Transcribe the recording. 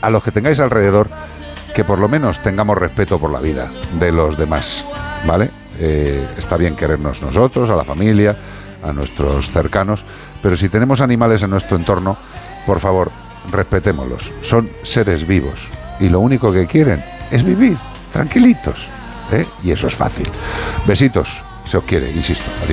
a los que tengáis alrededor, que por lo menos tengamos respeto por la vida de los demás, ¿vale? Está bien querernos nosotros, a la familia, a nuestros cercanos, pero si tenemos animales en nuestro entorno, por favor, respetémoslos. Son seres vivos y lo único que quieren es vivir tranquilitos, ¿eh? Y eso es fácil. Besitos, se os quiere, insisto. Adiós.